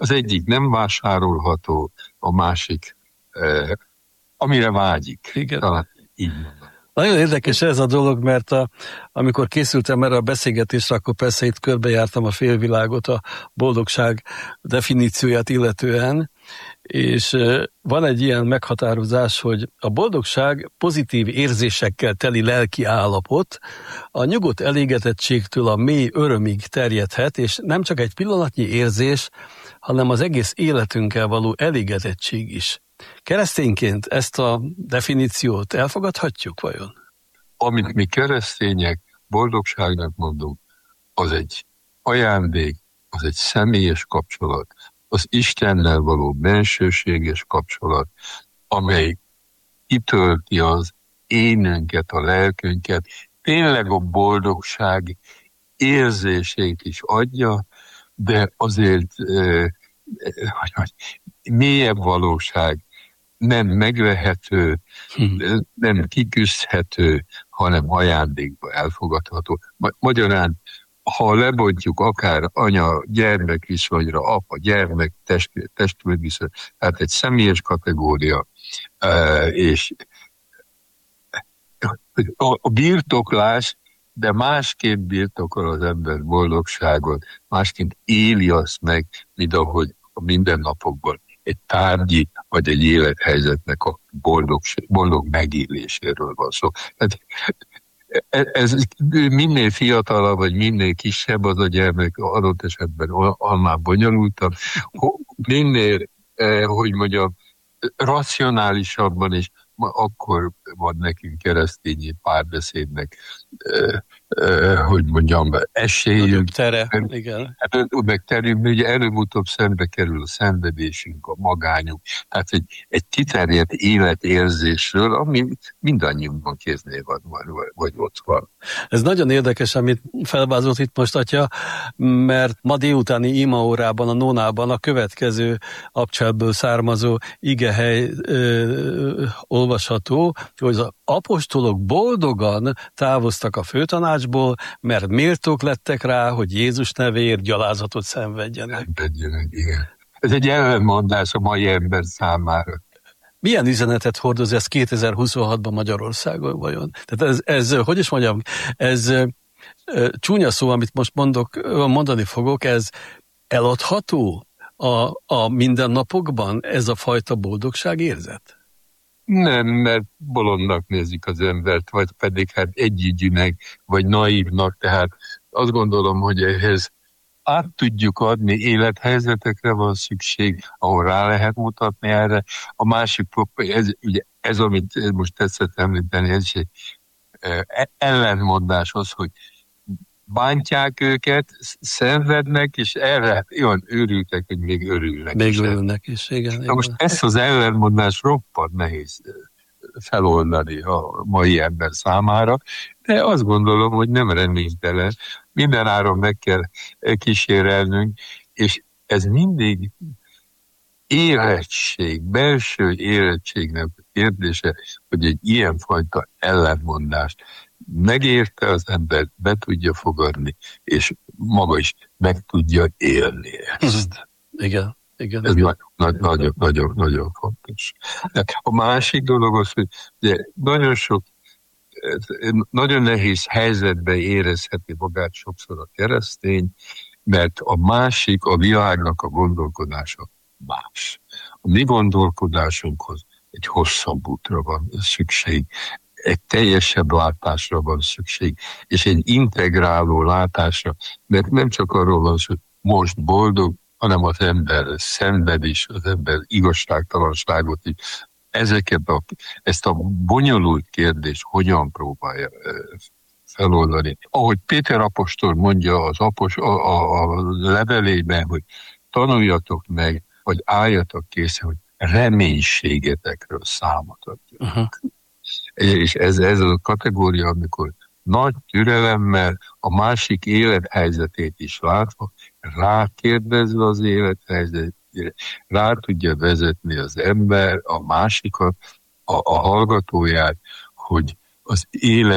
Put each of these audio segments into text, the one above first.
Az egyik nem vásárolható, a másik amire vágyik. Igen. Talán így mondom. Nagyon érdekes ez a dolog, mert amikor készültem erre a beszélgetésre, akkor persze itt körbejártam a félvilágot a boldogság definícióját illetően, és van egy ilyen meghatározás, hogy a boldogság pozitív érzésekkel teli lelki állapot, a nyugodt elégedettségtől a mély örömig terjedhet, és nem csak egy pillanatnyi érzés, hanem az egész életünkkel való elégedettség is. Keresztényként ezt a definíciót elfogadhatjuk vajon? Amit mi keresztények boldogságnak mondunk, az egy ajándék, az egy személyes kapcsolat, az Istennel való bensőséges kapcsolat, amely kitölti az énünket, a lelkünket, tényleg a boldogság érzését is adja, de azért mélyebb valóság, nem megvehető, nem kiküszhető, hanem ajándékba elfogadható. Magyarán, ha lebontjuk akár anya-gyermek viszonyra, apa-gyermek, testvér viszony, tehát egy személyes kategória, és a birtoklás, de másképp birtokol az ember boldogságot, másként éli azt meg, mint ahogy a mindennapokban egy tárgyi vagy egy élethelyzetnek a boldog megéléséről van szó. Hát ez minél fiatalabb, vagy minél kisebb az a gyermek, adott esetben annál bonyolultabb, minél, hogy mondjam, racionálisabban, és akkor van nekünk keresztényi párbeszédnek, hogy mondjam, esélyünk. Tere, igen. Meg terünk, ugye előbb-utóbb szembe kerül a szenvedésünk, a magányunk, tehát egy kiterjedt életérzésről, ami mindannyiunkban kéznél van, vagy ott van. Ez nagyon érdekes, amit felvázolt itt most, atya, mert ma délutáni imaórában, a Nónában a következő abcselből származó igehely olvasható, hogy az apostolok boldogan távoztak a főtanácsból, mert méltók lettek rá, hogy Jézus nevéért gyalázatot szenvedjenek. Igen. Ez egy ellenmondás a mai ember számára. Milyen üzenetet hordoz ez 2026-ban Magyarországon vajon? Tehát ez hogy is mondjam, ez csúnya szó, amit most mondani fogok, ez eladható a mindennapokban, ez a fajta boldogságérzet? Nem, mert bolondnak nézik az embert, vagy pedig hát együgyűnek, vagy naívnak, tehát azt gondolom, hogy ehhez át tudjuk adni, élethelyzetekre van szükség, ahol rá lehet mutatni erre. A másik, ez amit most tetszett említeni, ez egy ellentmondás az, hogy bántják őket, szenvednek, és erre olyan őrültek, hogy még örülnek. Még örülnek is, igen. Na most ezt az ellentmondás roppant nehéz feloldani a mai ember számára, de azt gondolom, hogy nem reménytelen. Mindenáron meg kell kísérelnünk, és ez mindig érettség, belső érettségnek kérdése, hogy egy ilyenfajta ellentmondást megérte az ember, be tudja fogadni, és maga is meg tudja élni ezt. Igen. Igen. Ez nagyon fontos. A másik dolog az, hogy nagyon nehéz helyzetben érezheti magát sokszor a keresztény, mert a másik, a világnak a gondolkodása más. A mi gondolkodásunkhoz egy hosszabb útra van szükség, egy teljesebb látásra van szükség, és egy integráló látásra, mert nem csak arról van, hogy most boldog, hanem az ember szenved is, az ember igazságtalanságot is. Ezt a bonyolult kérdést hogyan próbálja feloldani. Ahogy Péter apostol mondja a levelében, hogy tanuljatok meg, vagy álljatok készen, hogy reménységetekről számot adjatok. És ez a kategória, amikor nagy türelemmel a másik élethelyzetét is látva, rákérdezve az élethelyzetére, rá tudja vezetni az ember, a másikat, a hallgatóját, hogy az élet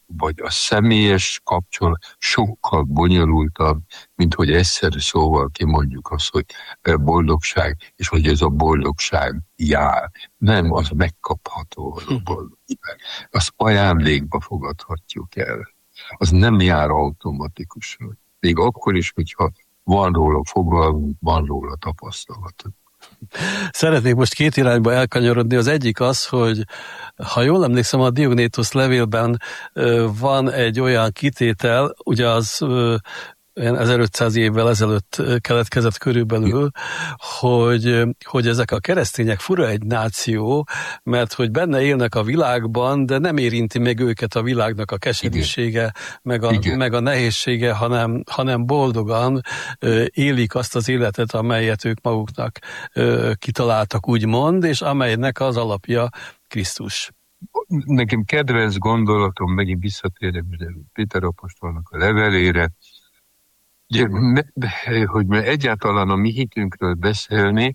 vagy a személyes kapcsolat sokkal bonyolultabb, mint hogy egyszerű szóval kimondjuk azt, hogy boldogság, és hogy ez a boldogság jár. Nem, az megkapható, az a boldogság. Azt ajándékba fogadhatjuk el. Az nem jár automatikusan. Még akkor is, hogyha van róla fogalmunk, van róla tapasztalatunk. Szeretnék most két irányba elkanyarodni. Az egyik az, hogy ha jól emlékszem, a Diognétosz levélben van egy olyan kitétel, ugye az 1500 évvel ezelőtt keletkezett körülbelül, hogy ezek a keresztények fura egy náció, mert hogy benne élnek a világban, de nem érinti meg őket a világnak a keserűsége, meg a nehézsége, hanem boldogan élik azt az életet, amelyet ők maguknak kitaláltak, úgymond, és amelynek az alapja Krisztus. Nekem kedvenc gondolatom, megint visszatérek Péter apostolnak a levelére, hogy egyáltalán a mi hitünkről beszélni,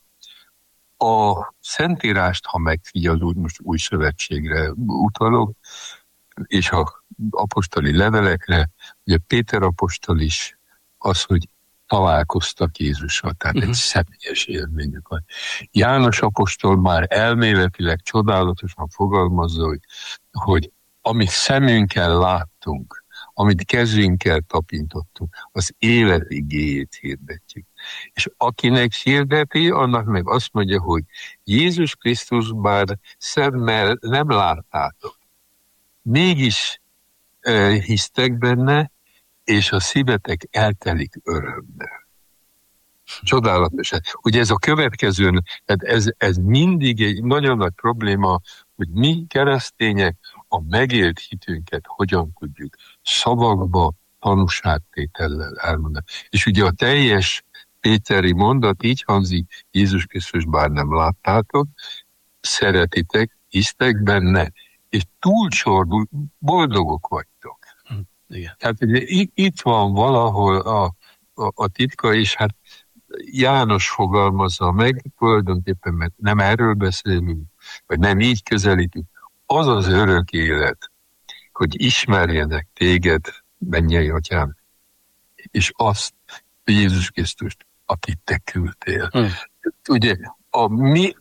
a Szentírást, ha megfigyelünk, most új szövetségre utalok, és a apostoli levelekre, ugye Péter apostol is az, hogy találkoztak Jézussal, tehát egy személyes élményük van. János apostol már elméletileg csodálatosan fogalmazza, hogy amit szemünkkel láttunk, amit kezünkkel tapintottunk, az élet igéjét hirdetjük. És akinek hirdeti, annak meg azt mondja, hogy Jézus Krisztus bár szemmel nem láttátok, mégis hisztek benne, és a szívetek eltelik örömmel. Csodálatos. Ugye ez a következőn, ez mindig egy nagyon nagy probléma, hogy mi keresztények a megélt hitünket hogyan tudjuk szavakba, tanúságtétellel elmondani. És ugye a teljes péteri mondat így hangzik, Jézus Krisztus bár nem láttátok, szeretitek, hisztek benne, és túlcsordul boldogok vagytok. Igen. Tehát itt van valahol a titka, és hát János fogalmazza meg, tulajdonképpen, mert nem erről beszélünk, vagy nem így közelítünk, az az örök élet, hogy ismerjenek téged, mennyei atyám, és azt, Jézus Krisztust, akit te küldtél. Ugye a mi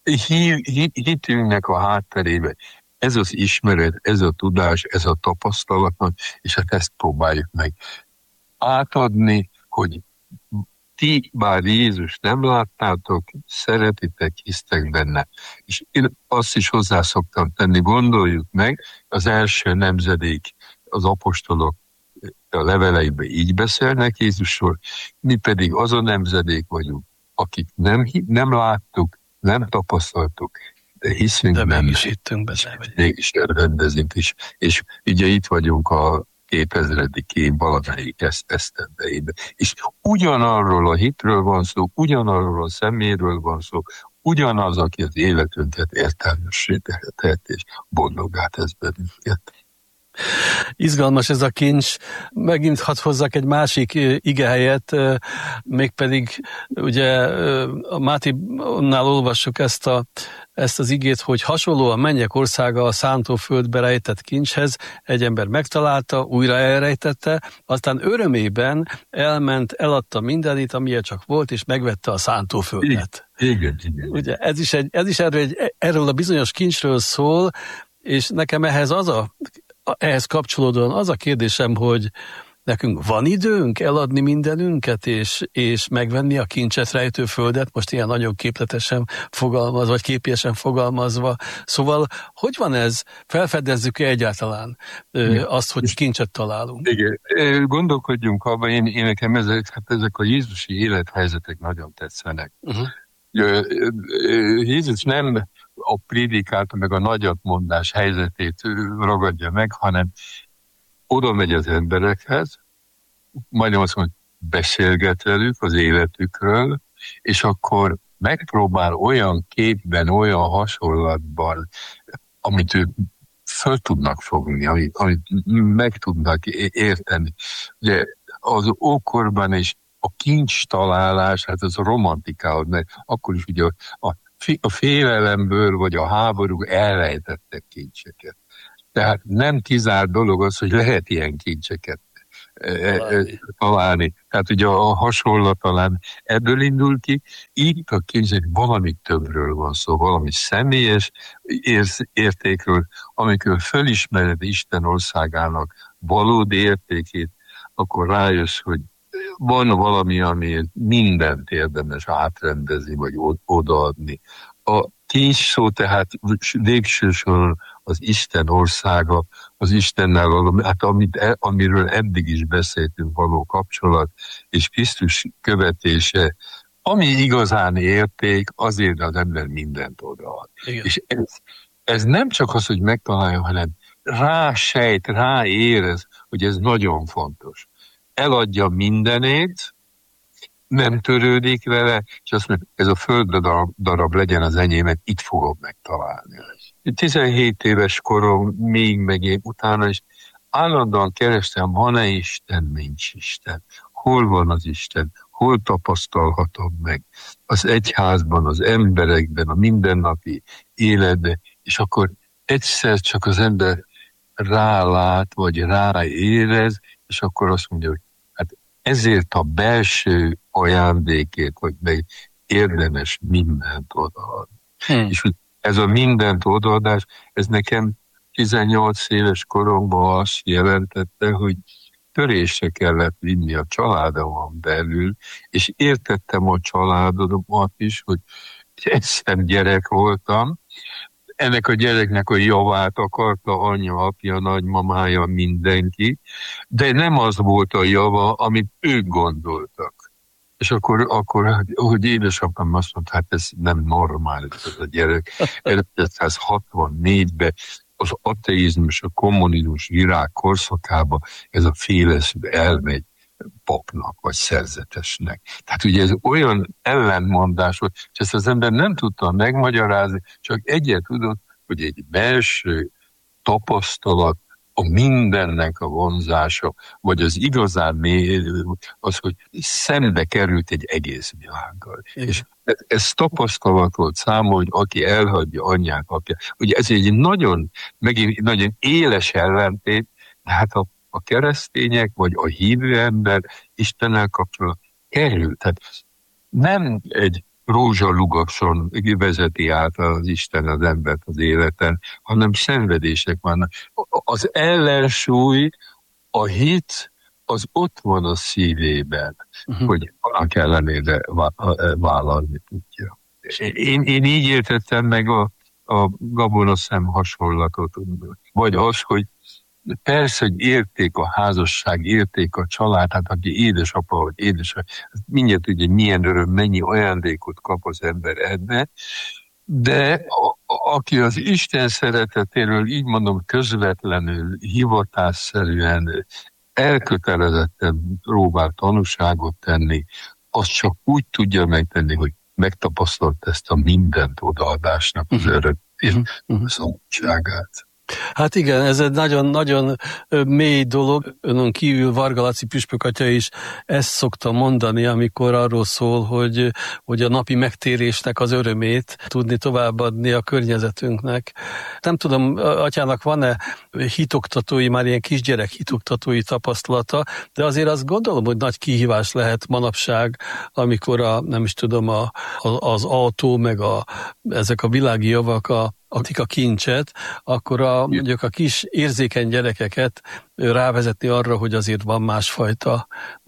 hitünknek a hátterében ez az ismeret, ez a tudás, ez a tapasztalat, és hát ezt próbáljuk meg átadni, hogy ti bár Jézus nem láttátok, szeretitek, hisztek benne. És én azt is hozzá szoktam tenni, gondoljuk meg, az első nemzedék, az apostolok a leveleiben így beszélnek Jézusról, mi pedig az a nemzedék vagyunk, akik nem láttuk, nem tapasztaltuk, de hiszünk de benne. Mégis hittünk benne. Mégis rendezünk is. És ugye itt vagyunk a 2000. év valamelyik esztendejében. És ugyanarról a hitről van szó, ugyanarról a személyről van szó, ugyanaz, aki az életünket értelmessé tehet, és boldoggá tesz bennünket. Izgalmas ez a kincs. Megint hadd hozzak egy másik igehelyet, mégpedig ugye a Máténál olvassuk ezt az igét, hogy hasonló a mennyek országa a szántóföldbe rejtett kincshez, egy ember megtalálta, újra elrejtette, aztán örömében elment, eladta mindenit, amilyen csak volt, és megvette a szántóföldet. Igen. Ugye ez is erről a bizonyos kincsről szól, és nekem ehhez kapcsolódóan az a kérdésem, hogy nekünk van időnk eladni mindenünket, és megvenni a kincset rejtő földet, most ilyen nagyon képletesen fogalmazva, vagy képésen fogalmazva. Szóval, hogy van ez? Felfedezzük-e egyáltalán azt, hogy kincset találunk? Igen, gondolkodjunk abban, én nekem ezek a jézusi élethelyzetek nagyon tetszenek. Jézus nem a prédikált meg a nagyatmondás helyzetét ragadja meg, hanem oda megy az emberekhez, majdnem azt mondja, beszélget velük az életükről, és akkor megpróbál olyan képben, olyan hasonlatban, amit ők föl tudnak fogni, amit meg tudnak érteni. Ugye az ókorban is a kincs találás, hát az romantikához, mert akkor is ugye a félelemből vagy a háború elrejtettek kincseket. Tehát nem kizárt dolog az, hogy lehet ilyen kincseket találni. Tehát ugye a hasonlat talán ebből indul ki, így a kincsek valami többről van szó, valami személyes értékről, amikor fölismered Isten országának valódi értékét, akkor rájössz, hogy van valami, ami mindent érdemes átrendezni, vagy odaadni. A kincs szó tehát végső soron az Isten országa, az Istennel való, hát amiről eddig is beszéltünk, való kapcsolat, és Krisztus követése, ami igazán érték, azért az ember mindent odaad. Igen. És ez nem csak az, hogy megtalálja, hanem rásejt, ráérez, hogy ez nagyon fontos. Eladja mindenét, nem törődik vele, és azt mondja, ez a földdarab legyen az enyémet, itt fogom megtalálni. 17 éves korom, még meg utána is állandóan kerestem, van-e Isten, nincs Isten. Hol van az Isten? Hol tapasztalhatom meg? Az egyházban, az emberekben, a mindennapi életben, és akkor egyszer csak az ember rálát, vagy ráérez, és akkor azt mondja, hogy hát ezért a belső ajándékét, vagy meg érdemes mindent odaadni. És ez a mindent odaadás, ez nekem 18 éves koromban azt jelentette, hogy törésre kellett vinni a családomon belül, és értettem a családomat is, hogy egyszer gyerek voltam, ennek a gyereknek a javát akarta anyja, apja, nagymamája, mindenki, de nem az volt a java, amit ők gondoltak. És akkor hogy édesapám azt mondta, hát ez nem normális ez a gyerek. 1964-ben az ateizmus, a kommunizmus virág korszakában ez a féleszű elmegy papnak vagy szerzetesnek. Tehát ugye ez olyan ellentmondás volt, és ezt az ember nem tudta megmagyarázni, csak egyet tudott, hogy egy belső tapasztalat, a mindennek a vonzása, vagy az igazán az, hogy szembe került egy egész világgal. Igen. És ez tapasztalat volt számomra, hogy aki elhagyja anyját, apja. Ugye ez egy nagyon éles ellentét, de hát a keresztények, vagy a hívő ember Istennel kapcsolatban kerül. Tehát nem egy rózsalugason vezeti át az Isten az embert az életen, hanem szenvedések vannak. Az ellensúly, a hit, az ott van a szívében, hogy annak ellenére vállalni tudja. Én így értettem meg a gabonaszem hasonlatot, vagy az, hogy persze, hogy érték a házasság, érték a család, hát aki édesapa vagy édesapa, mindjárt tudja, hogy milyen öröm, mennyi ajándékot kap az ember ebbe, de aki az Isten szeretetéről, így mondom, közvetlenül, hivatásszerűen, elkötelezetten próbál tanúságot tenni, az csak úgy tudja megtenni, hogy megtapasztalt ezt a mindent odaadásnak az örök és szabadságát. Hát igen, ez egy nagyon-nagyon mély dolog. Önön kívül Varga Laci püspök atya is ezt szokta mondani, amikor arról szól, hogy a napi megtérésnek az örömét tudni továbbadni a környezetünknek. Nem tudom, atyának van-e hitoktatói, már ilyen kisgyerek hitoktatói tapasztalata, de azért azt gondolom, hogy nagy kihívás lehet manapság, amikor az autó, meg ezek a világi javak akik a kincset, akkor mondjuk a kis érzékeny gyerekeket rávezetni arra, hogy azért van másfajta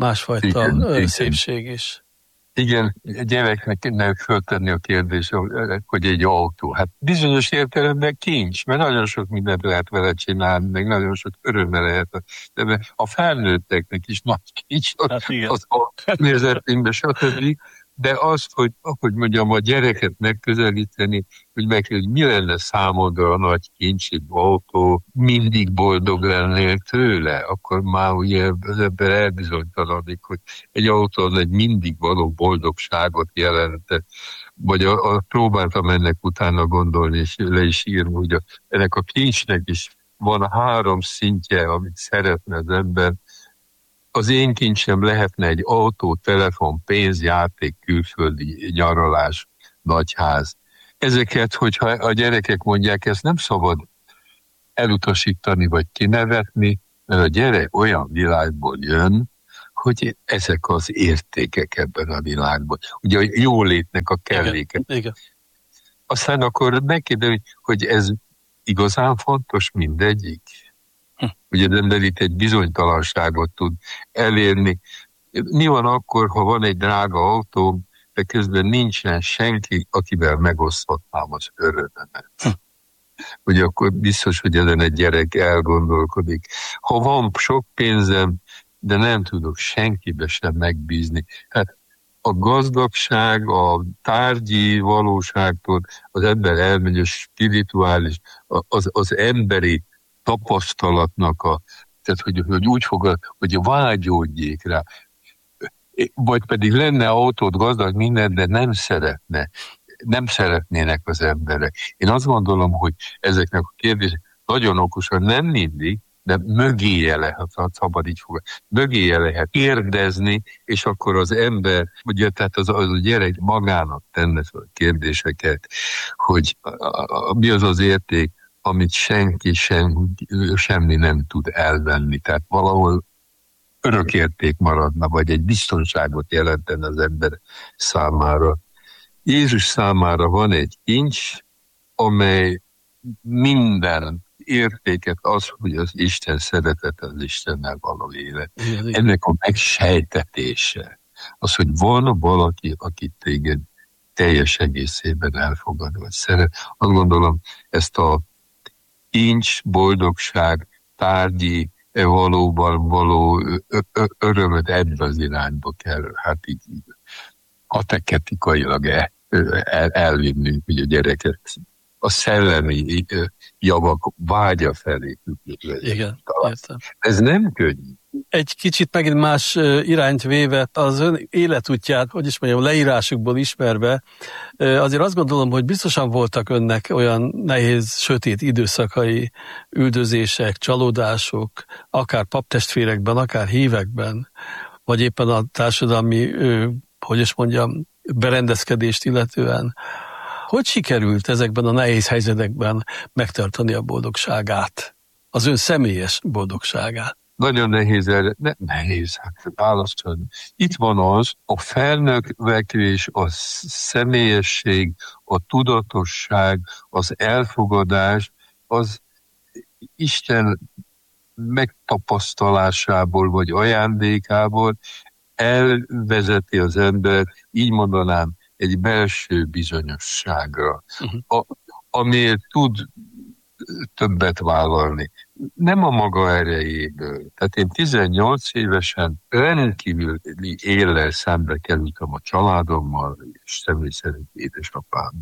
szépség is. Igen, gyereknek föltenni a kérdés, hogy egy autó. Hát bizonyos értelemben kincs, mert nagyon sok mindent lehet vele csinálni, meg nagyon sok öröme lehet. De a felnőtteknek is nagy kincs, az nézetünkben, stb. De az, hogy mondjam, a gyereket megközelíteni, hogy mi lenne számodra a nagy kincs, egy autó, mindig boldog lennél tőle, akkor már ugye az ember elbizonytalanodik, hogy egy autó az egy mindig való boldogságot jelentett. Vagy próbáltam ennek utána gondolni, és le is írni, hogy ennek a kincsnek is van 3 szintje, amit szeretne az ember. Az én kincsem lehetne egy autó, telefon, pénzjáték, külföldi nyaralás, nagyház. Ezeket, hogyha a gyerekek mondják, ezt nem szabad elutasítani vagy kinevetni, mert a gyerek olyan világból jön, hogy ezek az értékek ebben a világban. Ugye a jólétnek a kelléke. Igen. Aztán akkor megkérdezi, hogy ez igazán fontos mindegyik. Ugye az ember itt egy bizonytalanságot tud elérni. Mi van akkor, ha van egy drága autóm, de közben nincsen senki, akivel megoszthatnám az örömömet. Ugye akkor biztos, hogy ezen egy gyerek elgondolkodik. Ha van sok pénzem, de nem tudok senkibe sem megbízni. Hát a gazdagság, a tárgyi valóságtól az ember elmegy a spirituális, az emberi tapasztalatnak, tehát hogy úgy fogad, hogy vágyódjék rá. Vagy pedig lenne autód, gazdag minden, de nem szeretnének az emberek. Én azt gondolom, hogy ezeknek a kérdések nagyon okosan, nem mindig, de mögéje lehet, ha szabad így fogad, mögéje lehet kérdezni, és akkor az ember, ugye, tehát az a gyerek magának tenne fel kérdéseket, hogy mi az az érték, amit senki semmi nem tud elvenni. Tehát valahol örökérték maradna, vagy egy biztonságot jelentene az ember számára. Jézus számára van egy kincs, amely minden értéket az, hogy az Isten szeretete, az Istennel való élet. Ennek a megsejtetése, az, hogy van valaki, aki téged teljes egészében elfogad, vagy szeret. Azt gondolom, ezt a kincs, boldogság, tárgyi, valóban való örömöt ebbe az irányba kell, hát így kateketikailag elvinni, hogy a gyereket a szellemi javak vágya felé. Igen, értem. Ez nem könnyű. Egy kicsit megint más irányt véve, az ön életútját, hogy is mondjam, leírásukból ismerve, azért azt gondolom, hogy biztosan voltak önnek olyan nehéz, sötét időszakai, üldözések, csalódások, akár paptestvérekben, akár hívekben, vagy éppen a társadalmi, hogy is mondjam, berendezkedést illetően. Hogy sikerült ezekben a nehéz helyzetekben megtartani a boldogságát, az ön személyes boldogságát? Nagyon nehéz erre, nehéz, hát választani. Itt van az, a felnövekvés, a személyesség, a tudatosság, az elfogadás, az Isten megtapasztalásából, vagy ajándékából elvezeti az ember, így mondanám, egy belső bizonyosságra, amiért tud többet vállalni. Nem a maga erejéből. Tehát én 18 évesen rendkívüli éllel szembe kerültem a családommal, és személy szerint édesapám.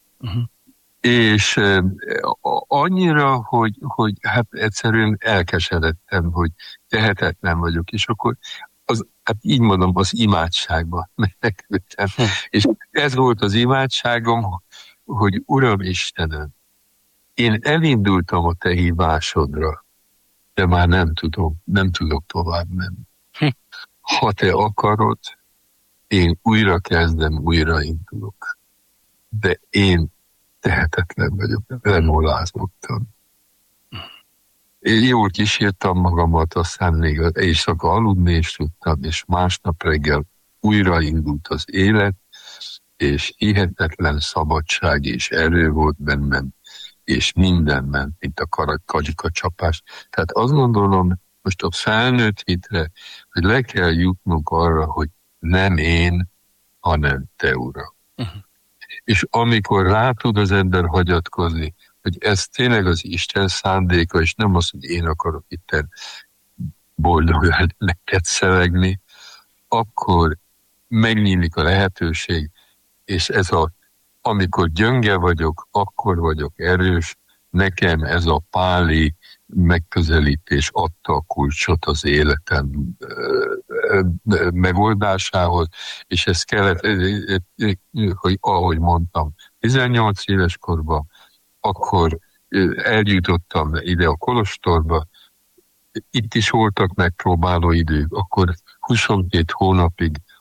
És annyira, hogy hát egyszerűen elkeseredtem, hogy tehetetlen vagyok, és akkor hát így mondom, az imádságba menekültem. És ez volt az imádságom, hogy Uram Istenem, én elindultam a te hívásodra, de már nem tudok tovább menni. Ha te akarod, én újra kezdem, újra indulok. De én tehetetlen vagyok, lemolázottam. Én jól kísértem magamat, aztán még éjszaka aludni is tudtam, és másnap reggel újra indult az élet, és hihetetlen szabadság és erő volt bennem, és minden ment, mint a kagylika csapás. Tehát azt gondolom, most a felnőtt hitre, hogy le kell jutnunk arra, hogy nem én, hanem te, Uram. És amikor rá tud az ember hagyatkozni, hogy ez tényleg az Isten szándéka, és nem az, hogy én akarok itten boldogan neked szevegni, akkor megnyílik a lehetőség, és amikor gyönge vagyok, akkor vagyok erős, nekem ez a páli megközelítés adta a kulcsot az életem megoldásához, és ez kellett, hogy ahogy mondtam, 18 éves korban, akkor eljutottam ide a kolostorba, itt is voltak megpróbáló idők, akkor 22 hónapig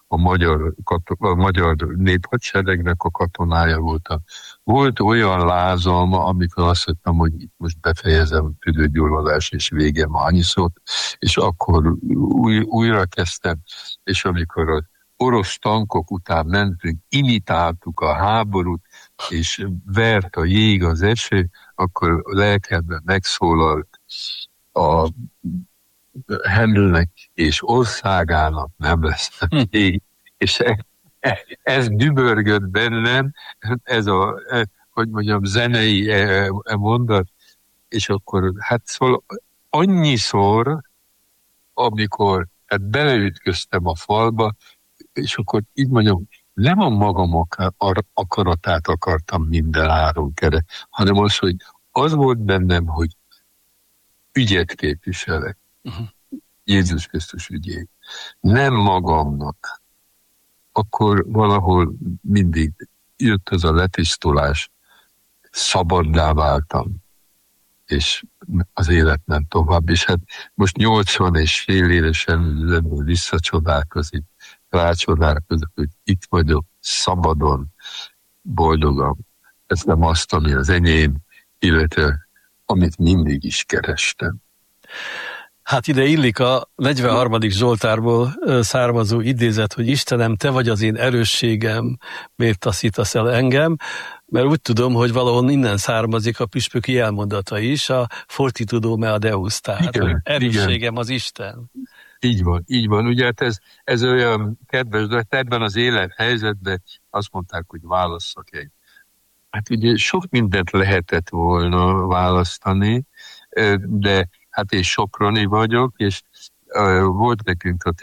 a magyar néphadseregnek a katonája voltam. Volt olyan lázam, amikor azt mondtam, hogy itt most befejezem tüdőgyulladás és vége van annyiszor, és akkor újra kezdtem, és amikor az orosz tankok után mentünk, imitáltuk a háborút, és vert a jég, az eső, akkor lelkemben megszólalt a Handelnek és országának nem lesz jég. És ez dübörgött bennem, ez a, hogy mondjam, zenei mondat, és akkor hát szóval annyiszor, amikor hát beleütköztem a falba, és akkor így mondjam, nem a magam akaratát akartam minden áron kere, hanem az, hogy az volt bennem, hogy ügyet képviselek. Jézus Krisztus ügyét. Nem magamnak. Akkor valahol mindig jött az a letisztulás, szabaddá váltam, és az élet nem tovább. És hát most 80 és fél évesen visszacsodálkozik, rácsodálkozok, hogy itt vagyok, szabadon, boldogan. Ez nem azt, ami az enyém, illetve amit mindig is kerestem. Hát ide illik a 43. Zsoltárból származó idézet, hogy Istenem, te vagy az én erősségem, miért taszítasz el engem, mert úgy tudom, hogy valahol innen származik a püspöki elmondata is, a fortitudo mea Deus, tehát igen, erősségem igen. Az Isten. Így van. Ugye hát ez olyan kedves, de ebben az élethelyzetben azt mondták, hogy válasszak egy. Hát ugye sok mindent lehetett volna választani, de hát én soproni vagyok, és volt nekünk a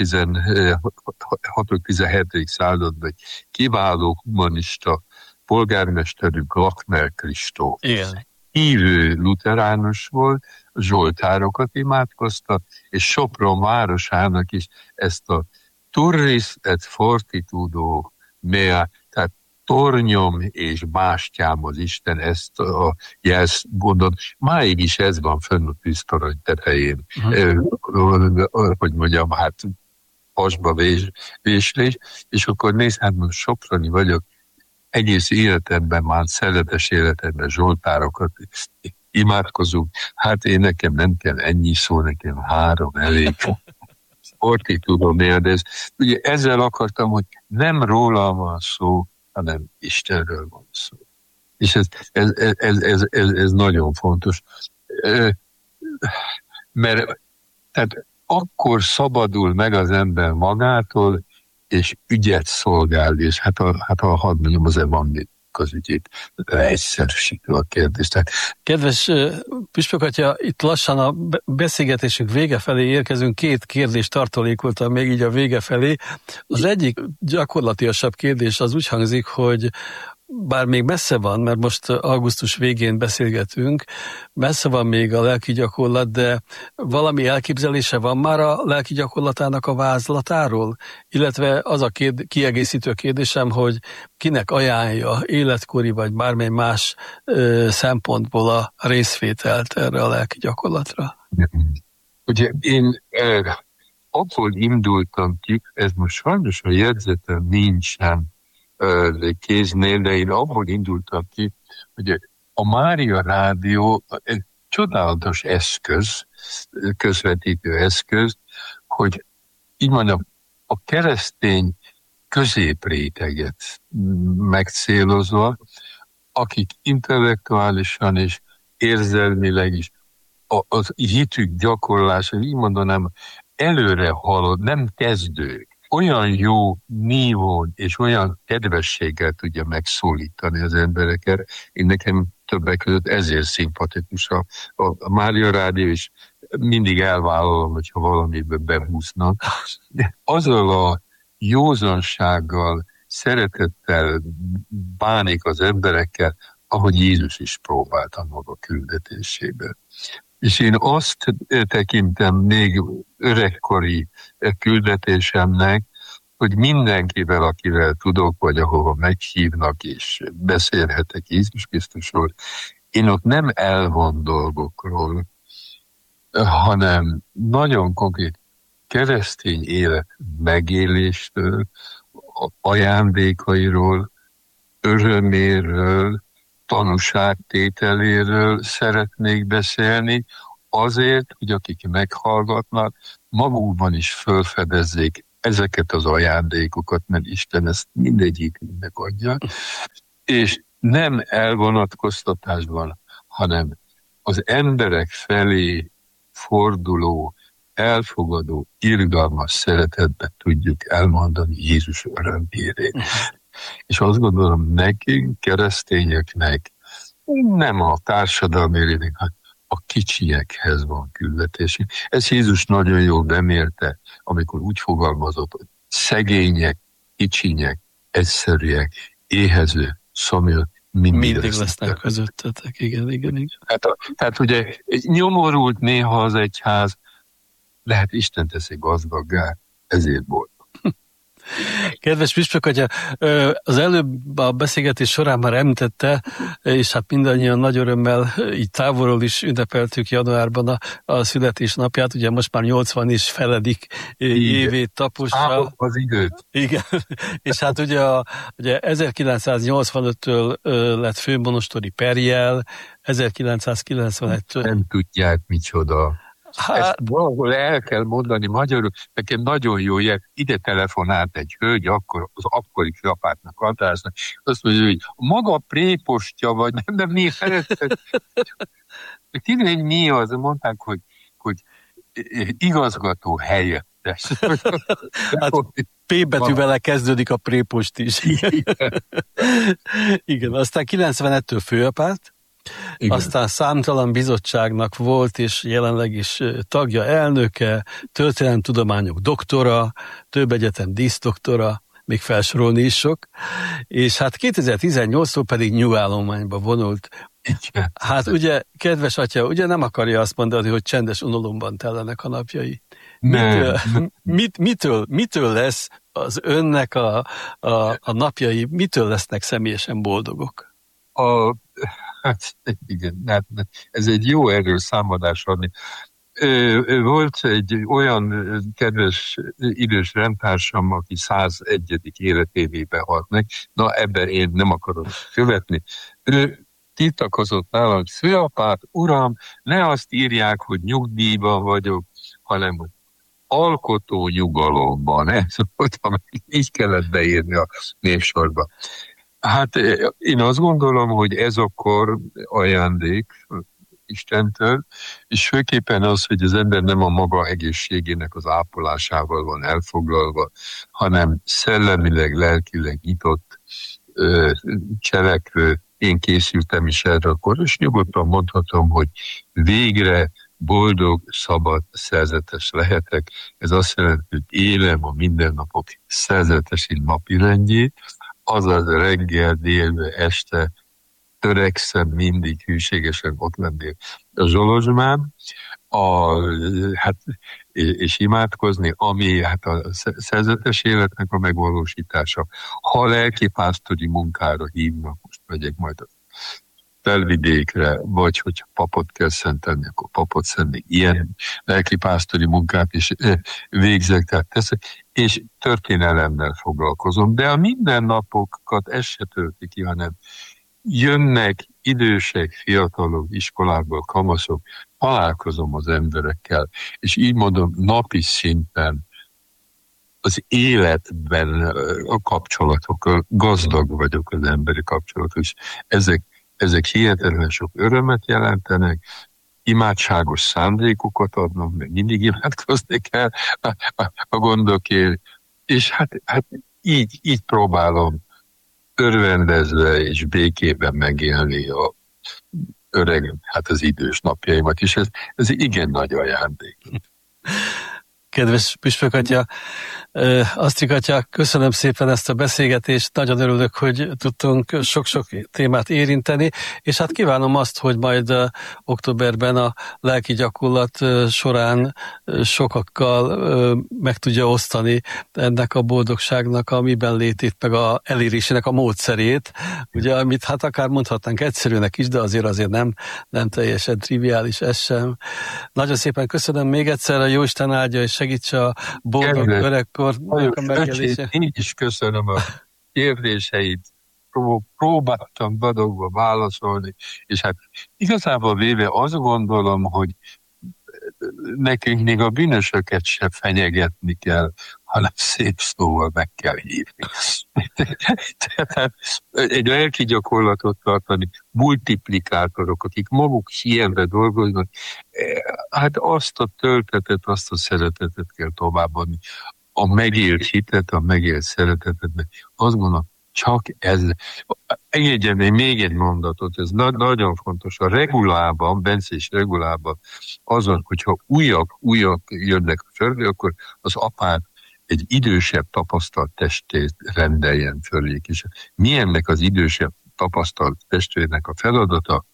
16.-17. században egy kiváló humanista polgármesterünk, Lakner Kristóf. Hívő luteránus volt, zsoltárokat imádkozta, és Sopron városának is ezt a turris et fortitudo mea, tehát tornyom és bástyám az Isten, ezt a jelsz mondod, máig is ez van fönn a tűztorony tetején. Hogy mondjam, hát hasba véslés, és akkor nézd, hát most soproni vagyok, egész életemben, már szeletes életemben zsoltárokat imádkozunk, hát én nekem nem kell ennyi szó, nekem 3 elég. Fortitudo mea, de ugye ezzel akartam, hogy nem rólam van szó, hanem Istenről van szó. És ez nagyon fontos. Mert tehát akkor szabadul meg az ember magától, és ügyet szolgál, és hát hadd mondjam, az evangélium az ügyét egyszerűsítő a kérdést. Tehát... Kedves püspök atya, itt lassan a beszélgetésünk vége felé érkezünk, 2 kérdést tartalékoltam még így a vége felé. Az egyik gyakorlatilasabb kérdés az úgy hangzik, hogy bár még messze van, mert most augusztus végén beszélgetünk, messze van még a lelki gyakorlat, de valami elképzelése van már a lelki gyakorlatának a vázlatáról? Illetve az a kiegészítő kérdésem, hogy kinek ajánlja életkori vagy bármely más szempontból a részvételt erre a lelki gyakorlatra? Ugye én abból indultam ki, ez most sajnos a jegyzetem nincsen kéznél, de én abból indultam ki, hogy a Mária Rádió egy csodálatos eszköz, közvetítő eszköz, hogy így mondjam, a keresztény középréteget megcélozva, akik intellektuálisan és érzelmileg is az hitük gyakorlása, így mondanám, előre halad, nem kezdők, olyan jó nívón és olyan kedvességgel tudja megszólítani az embereket. Én nekem többek között ezért szimpatikus a Mária Rádió, és mindig elvállalom, hogyha valamiben behúznak. Azzal a józansággal, szeretettel bánik az emberekkel, ahogy Jézus is próbált a maga küldetésében. És én azt tekintem még öregkori küldetésemnek, hogy mindenkivel, akivel tudok, vagy ahova meghívnak, és beszélhetek Jézus Krisztusról, én ott nem elvont dolgokról, hanem nagyon konkrét, keresztény élet megéléstől, ajándékairól, öröméről, tanúságtételéről szeretnék beszélni, azért, hogy akik meghallgatnak, magukban is felfedezzék ezeket az ajándékokat, mert Isten ezt mindegyiknek adja, és nem elvonatkoztatásban, hanem az emberek felé forduló, elfogadó, irgalmas szeretetben tudjuk elmondani Jézus örömhírét. És azt gondolom, nekünk, keresztényeknek nem a társadalmi élőnek, hanem a kicsiekhez van küldetésünk. Ez Jézus nagyon jól bemérte, amikor úgy fogalmazott, hogy szegények, kicsinyek, egyszerűek, éhezők, szomjas, mindig lesznek közöttetek. Igen. Hát ugye nyomorult néha az egyház, de hát Isten teszi gazdaggá, ezért boldog. Kedves püspök atya, az előbb a beszélgetés során már említette, és hát mindannyian nagy örömmel így távolról is ünnepeltük januárban a születésnapját, ugye most már 80 is feledik évét tapossal. Az időt. Igen, és hát ugye 1985-től lett főmonostori perjel, 1991-től... Nem tudják micsoda. Ezt valahol el kell mondani magyarul, nekem nagyon jó jel, ide telefonált egy hölgy, akkor az akkori apátnak adásnak, azt mondja, hogy maga prépostja vagy, nem mi felett. Tényleg mi az? Mondták, hogy igazgató helyettes. Hát P betűvel kezdődik a prépost is. Igen, aztán 91-től főapát, igen. Aztán számtalan bizottságnak volt, és jelenleg is tagja, elnöke, történelemtudományok doktora, több egyetem díszdoktora, még felsorolni is sok, és hát 2018-tól pedig nyugállományba vonult. Igen. Hát ugye, kedves atya, ugye nem akarja azt mondani, hogy csendes unalomban tellenek a napjai. Mitől lesz az önnek a napjai, mitől lesznek személyesen boldogok? Hát igen, ez egy jó erről számadás adni. Volt egy olyan kedves idős rendtársam, aki 101. életévébe halt meg. Na, ebben én nem akarok követni. Ő tiltakozott nálam, hogy főapát, uram, ne azt írják, hogy nyugdíjban vagyok, hanem hogy alkotó nyugalomban. Ez volt, így kellett beírni a névsorba. Hát én azt gondolom, hogy ez akkor ajándék Istentől, és főképpen az, hogy az ember nem a maga egészségének az ápolásával van elfoglalva, hanem szellemileg, lelkileg nyitott, cselekvő. Én készültem is erre akkor, és nyugodtan mondhatom, hogy végre boldog, szabad, szerzetes lehetek. Ez azt jelenti, hogy élem a mindennapok szerzetes napirendjét, azaz reggel, délbe, este törekszem mindig hűségesen ott lenni a Zsolozsmán, és imádkozni, ami hát a szerzetes életnek a megvalósítása. Ha lelkipásztori munkára hívnak, most megyek majd a Felvidékre, vagy hogyha papot kell szentelni, akkor papot szenni. Ilyen lelkipásztori munkát is végzek, tehát teszek, és történelemmel foglalkozom. De a mindennapokat ez se tölti ki, hanem jönnek idősek, fiatalok, iskolákból, kamaszok, találkozom az emberekkel, és így mondom, napi szinten az életben a kapcsolatok, gazdag vagyok az emberi kapcsolatok, és ezek hihetetlen sok örömet jelentenek, imádságos szándékokat adnak, mert mindig imádkozni kell a gondokért, és hát így próbálom örvendezve és békében megélni a öreg, hát az idős napjaimat is. Ez igen nagy ajándék. Kedves püspök atya, Asztrik atya, köszönöm szépen ezt a beszélgetést, nagyon örülök, hogy tudtunk sok-sok témát érinteni, és hát kívánom azt, hogy majd októberben a lelki gyakorlat során sokakkal meg tudja osztani ennek a boldogságnak a miben létét, meg a elérésének a módszerét, ugye, amit hát akár mondhatnánk egyszerűnek is, de azért nem teljesen triviális ez sem. Nagyon szépen köszönöm még egyszer, a Jóisten áldja és segítse a boldog öregkornak a megélése. Én is köszönöm a kérdéseit. Próbáltam dadogva válaszolni, és hát igazából véve azt gondolom, hogy nekünk még a bűnösöket se fenyegetni kell, hanem szép szóval meg kell hívni. Tehát egy lelki gyakorlatot tartani, multiplikátorok, akik maguk hienve dolgoznak, hát azt a töltetet, azt a szeretetet kell továbbadni. A megélt hitet, a megélt szeretetet, azt gondolom, csak ez. Engedjen még egy mondatot, ez nagyon fontos. A regulában, bencés regulában azon, hogyha újak jönnek a földre, akkor az apád egy idősebb tapasztalt testét rendeljen föléjük. És milyennek az idősebb tapasztalt testvének a feladata?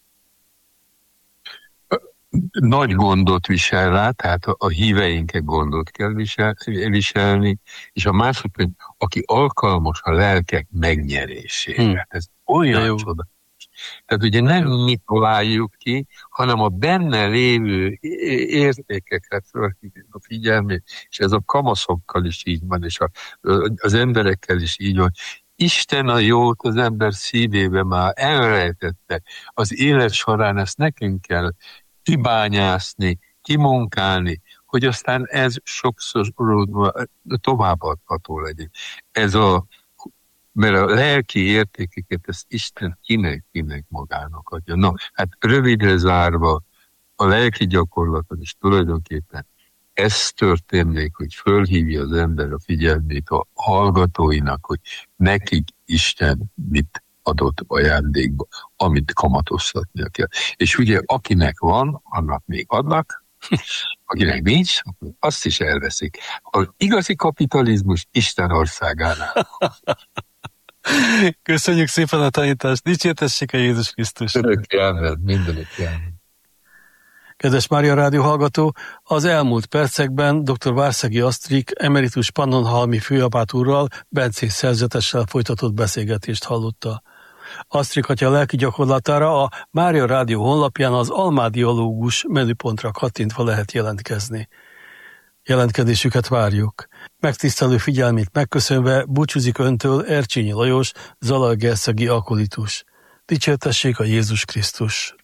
Nagy gondot visel rá, tehát a híveinkkel gondot kell viselni, és a másik, hogy aki alkalmas a lelkek megnyerésére. Ez olyan csoda. Tehát ugye nem mi találjuk ki, hanem a benne lévő értékekre fölhívjuk a figyelmét, és ez a kamaszokkal is így van, és az emberekkel is így van. Isten a jót az ember szívébe már elrejtette. Az élet során ezt nekünk kell kibányászni, kimunkálni, hogy aztán ez sokszor továbbadható legyen. Mert a lelki értékeket ezt Isten kinek magának adja. Na, hát rövidre zárva a lelki gyakorlaton is tulajdonképpen ez történik, hogy fölhívja az ember a figyelmét a hallgatóinak, hogy nekik Isten mit adott ajándékba, amit kamatoztatnia kell. És ugye akinek van, annak még adnak, akinek nincs, azt is elveszik. Az igazi kapitalizmus Isten országánál. Köszönjük szépen a tanítást, dicsértessék a Jézus Krisztus. Örökké ámen, mindenekké ámen. Kedves Mária Rádió hallgató, az elmúlt percekben dr. Várszegi Asztrik emeritus Pannonhalmi főapát úrral, bencés szerzetessel folytatott beszélgetést hallotta. Asztrik atya lelki gyakorlatára a Mária Rádió honlapján az Almádiológus menüpontra kattintva lehet jelentkezni. Jelentkezésüket várjuk. Megtisztelő figyelmét megköszönve búcsúzik öntől Ercsényi Lajos, zalaegerszegi akolitus. Dicsértessék a Jézus Krisztus!